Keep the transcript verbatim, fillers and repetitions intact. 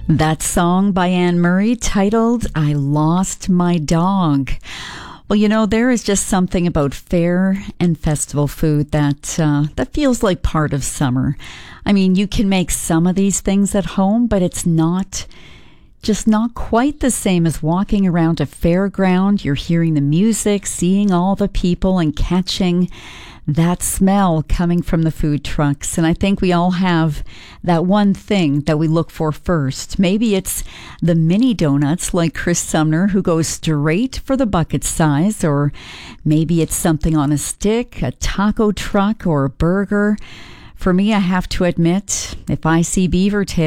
That song by Anne Murray titled I Lost My Dog. Well, you know, there is just something about fair and festival food that uh, that feels like part of summer. I mean, you can make some of these things at home, but it's not just not quite the same as walking around a fairground. You're hearing the music, seeing all the people, and catching that smell coming from the food trucks. And I think we all have that one thing that we look for first. Maybe it's the mini donuts like Chris Sumner, who goes straight for the bucket size, or maybe it's something on a stick, a taco truck, or a burger. For me, I have to admit, if I see beaver tail